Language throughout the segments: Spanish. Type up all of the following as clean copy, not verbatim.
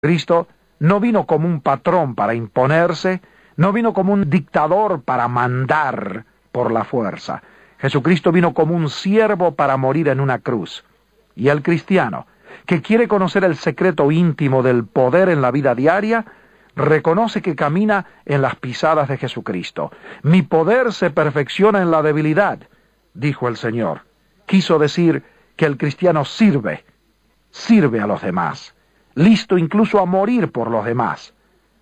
Cristo no vino como un patrón para imponerse, no vino como un dictador para mandar por la fuerza. Jesucristo vino como un siervo para morir en una cruz. Y el cristiano, que quiere conocer el secreto íntimo del poder en la vida diaria, reconoce que camina en las pisadas de Jesucristo. Mi poder se perfecciona en la debilidad, dijo el Señor. Quiso decir que el cristiano sirve a los demás, listo incluso a morir por los demás,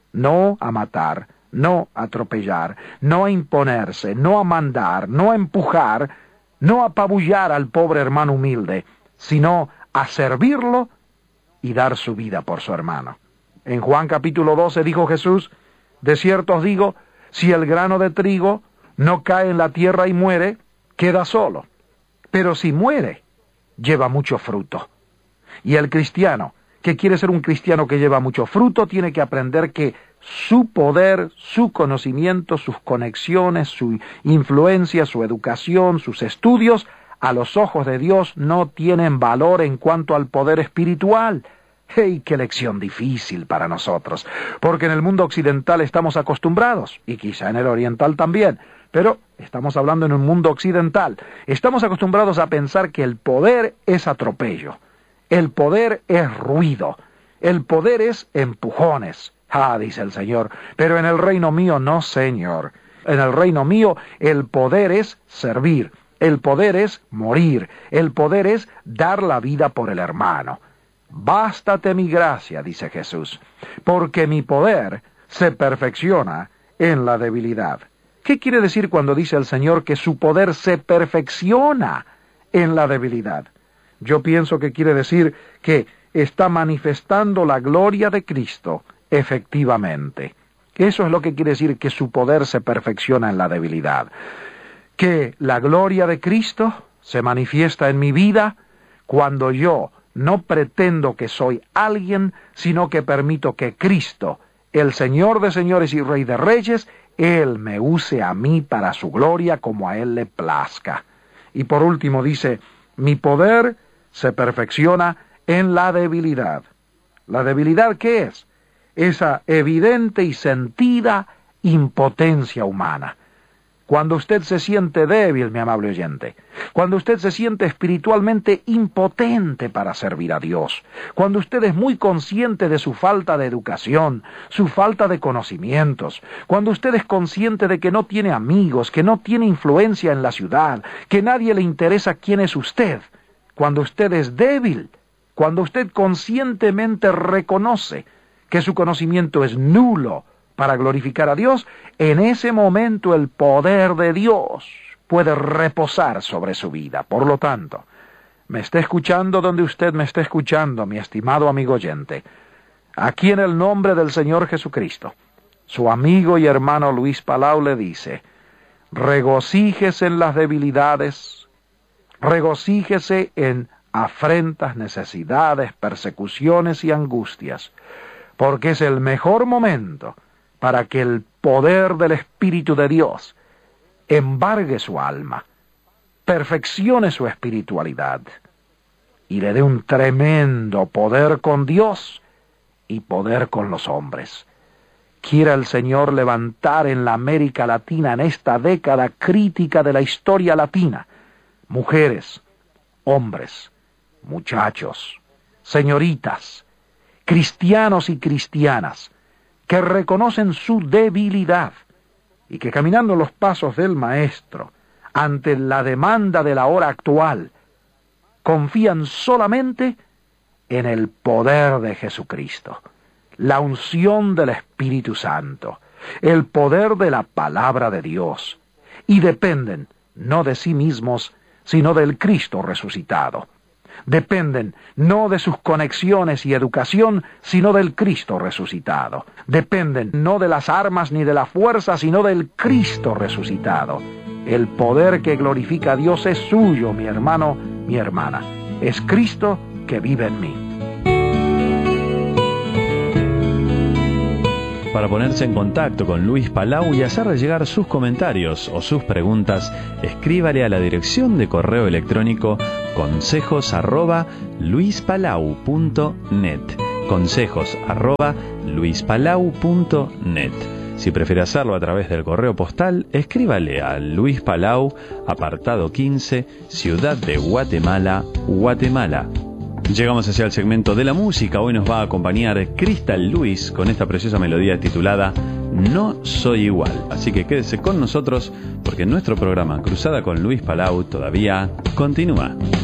no a matar, no a atropellar, no a imponerse, no a mandar, no a empujar, no a apabullar al pobre hermano humilde, sino a servirlo y dar su vida por su hermano. En Juan capítulo 12 dijo Jesús: de cierto os digo, si el grano de trigo no cae en la tierra y muere, queda solo, pero si muere, lleva mucho fruto. Y el cristiano, que quiere ser un cristiano que lleva mucho fruto, tiene que aprender que su poder, su conocimiento, sus conexiones, su influencia, su educación, sus estudios, a los ojos de Dios no tienen valor en cuanto al poder espiritual. ¡Hey, qué lección difícil para nosotros! Porque en el mundo occidental estamos acostumbrados, y quizá en el oriental también, pero estamos hablando en un mundo occidental. Estamos acostumbrados a pensar que el poder es atropello, el poder es ruido, el poder es empujones. Dice el Señor, pero en el reino mío no, Señor. En el reino mío el poder es servir, el poder es morir, el poder es dar la vida por el hermano. Bástate mi gracia, dice Jesús, porque mi poder se perfecciona en la debilidad. ¿Qué quiere decir cuando dice el Señor que su poder se perfecciona en la debilidad? Yo pienso que quiere decir que está manifestando la gloria de Cristo efectivamente. Eso es lo que quiere decir que su poder se perfecciona en la debilidad. Que la gloria de Cristo se manifiesta en mi vida cuando yo no pretendo que soy alguien, sino que permito que Cristo, el Señor de señores y Rey de reyes, Él me use a mí para su gloria como a Él le plazca. Y por último dice, mi poder se perfecciona en la debilidad. ¿La debilidad qué es? Esa evidente y sentida impotencia humana. Cuando usted se siente débil, mi amable oyente, cuando usted se siente espiritualmente impotente para servir a Dios, cuando usted es muy consciente de su falta de educación, su falta de conocimientos, cuando usted es consciente de que no tiene amigos, que no tiene influencia en la ciudad, que nadie le interesa quién es usted, cuando usted es débil, cuando usted conscientemente reconoce que su conocimiento es nulo para glorificar a Dios, en ese momento el poder de Dios puede reposar sobre su vida. Por lo tanto, me está escuchando donde usted me está escuchando, mi estimado amigo oyente. Aquí en el nombre del Señor Jesucristo, su amigo y hermano Luis Palau le dice, regocíjese en las debilidades, regocíjese en afrentas, necesidades, persecuciones y angustias, porque es el mejor momento para que el poder del Espíritu de Dios embargue su alma, perfeccione su espiritualidad y le dé un tremendo poder con Dios y poder con los hombres. Quiera el Señor levantar en la América Latina, en esta década crítica de la historia latina, mujeres, hombres, muchachos, señoritas, cristianos y cristianas, que reconocen su debilidad y que caminando los pasos del Maestro, ante la demanda de la hora actual, confían solamente en el poder de Jesucristo, la unción del Espíritu Santo, el poder de la palabra de Dios, y dependen no de sí mismos, sino del Cristo resucitado. Dependen no de sus conexiones y educación, sino del Cristo resucitado. Dependen no de las armas ni de la fuerza, sino del Cristo resucitado. El poder que glorifica a Dios es suyo, mi hermano, mi hermana. Es Cristo que vive en mí. Para ponerse en contacto con Luis Palau y hacerle llegar sus comentarios o sus preguntas, escríbale a la dirección de correo electrónico consejos@luispalau.net consejos@luispalau.net. Si prefiere hacerlo a través del correo postal, escríbale a Luis Palau, apartado 15, Ciudad de Guatemala, Guatemala. Llegamos hacia el segmento de la música. Hoy nos va a acompañar Crystal Luis con esta preciosa melodía titulada No Soy Igual. Así que quédese con nosotros porque nuestro programa Cruzada con Luis Palau todavía continúa.